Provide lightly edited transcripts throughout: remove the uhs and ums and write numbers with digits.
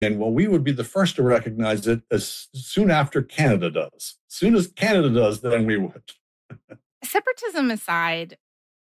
And well, we would be the first to recognize it as soon after Canada does. As soon as Canada does, then we would. Separatism aside,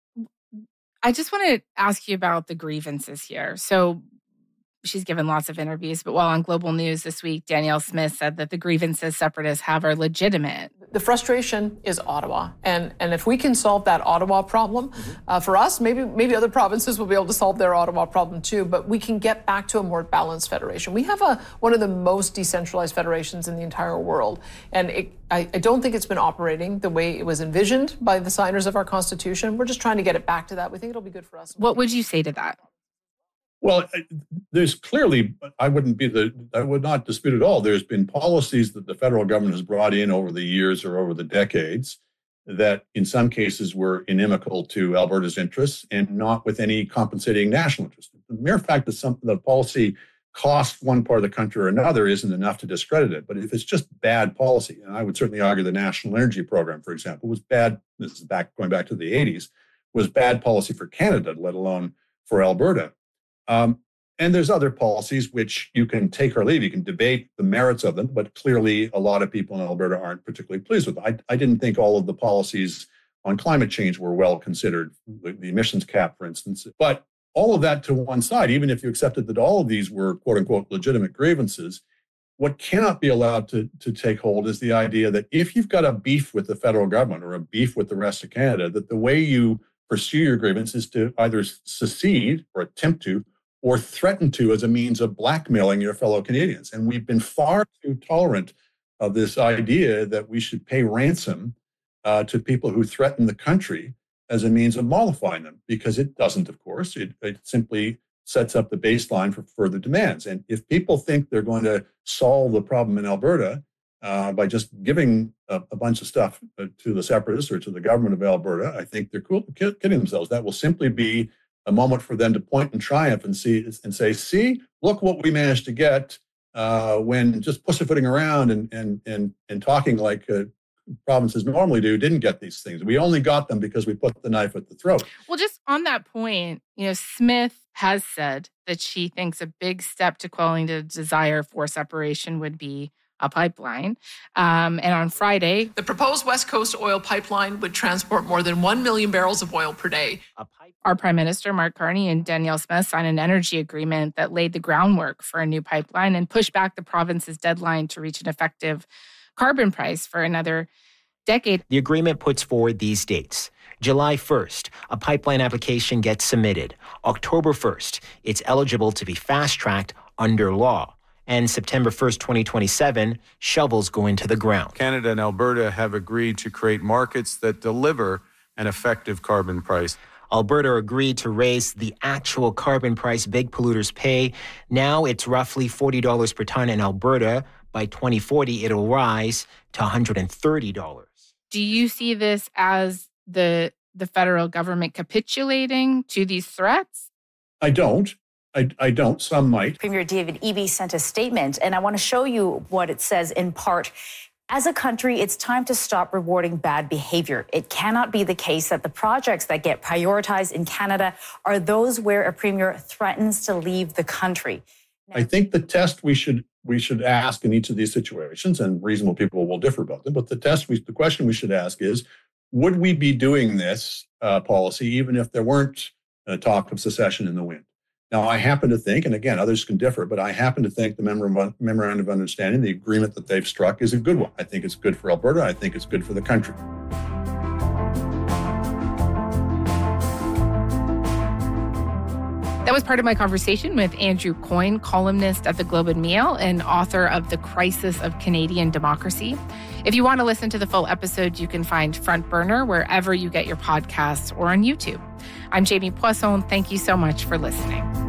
I just want to ask you about the grievances here. So she's given lots of interviews, but while on Global News this week, Danielle Smith said that the grievances separatists have are legitimate. The frustration is Ottawa. And if we can solve that Ottawa problem, for us, maybe other provinces will be able to solve their Ottawa problem too, but we can get back to a more balanced federation. We have one of the most decentralized federations in the entire world. And I don't think it's been operating the way it was envisioned by the signers of our Constitution. We're just trying to get it back to that. We think it'll be good for us. What would you say to that? Well, there's clearly, I would not dispute at all. There's been policies that the federal government has brought in over the years or over the decades that in some cases were inimical to Alberta's interests and not with any compensating national interest. The mere fact that the policy costs one part of the country or another isn't enough to discredit it. But if it's just bad policy, and I would certainly argue the National Energy Program, for example, was bad, this is going back to the 80s, was bad policy for Canada, let alone for Alberta. And there's other policies which you can take or leave. You can debate the merits of them, but clearly a lot of people in Alberta aren't particularly pleased with them. I didn't think all of the policies on climate change were well considered, the emissions cap, for instance. But all of that to one side, even if you accepted that all of these were, quote unquote, legitimate grievances, what cannot be allowed to take hold is the idea that if you've got a beef with the federal government or a beef with the rest of Canada, that the way you pursue your grievance is to either secede or attempt to, or threaten to as a means of blackmailing your fellow Canadians. And we've been far too tolerant of this idea that we should pay ransom to people who threaten the country as a means of mollifying them, because it doesn't, of course. It simply sets up the baseline for further demands. And if people think they're going to solve the problem in Alberta by just giving a bunch of stuff to the separatists or to the government of Alberta, I think they're kidding themselves. That will simply be a moment for them to point in triumph and say, see, look what we managed to get when just pussyfooting around and talking like provinces normally do, didn't get these things. We only got them because we put the knife at the throat. Well, just on that point, Smith has said that she thinks a big step to quelling the desire for separation would be a pipeline. And on Friday, the proposed West Coast oil pipeline would transport more than 1 million barrels of oil per day. Our Prime Minister, Mark Carney, and Danielle Smith signed an energy agreement that laid the groundwork for a new pipeline and pushed back the province's deadline to reach an effective carbon price for another decade. The agreement puts forward these dates. July 1st, a pipeline application gets submitted. October 1st, it's eligible to be fast-tracked under law. And September 1st, 2027, shovels go into the ground. Canada and Alberta have agreed to create markets that deliver an effective carbon price. Alberta agreed to raise the actual carbon price big polluters pay. Now it's roughly $40 per ton in Alberta. By 2040, it'll rise to $130. Do you see this as the federal government capitulating to these threats? I don't. I don't. Some might. Premier David Eby sent a statement, and I want to show you what it says in part. As a country, it's time to stop rewarding bad behavior. It cannot be the case that the projects that get prioritized in Canada are those where a premier threatens to leave the country. I think the test we should ask in each of these situations, and reasonable people will differ about them, but the question we should ask is, would we be doing this policy even if there weren't talk of secession in the wind? Now, I happen to think, and again, others can differ, but I happen to think the memorandum of understanding, the agreement that they've struck, is a good one. I think it's good for Alberta. I think it's good for the country. That was part of my conversation with Andrew Coyne, columnist at the Globe and Mail and author of The Crisis of Canadian Democracy. If you want to listen to the full episode, you can find Front Burner wherever you get your podcasts or on YouTube. I'm Jamie Poisson. Thank you so much for listening.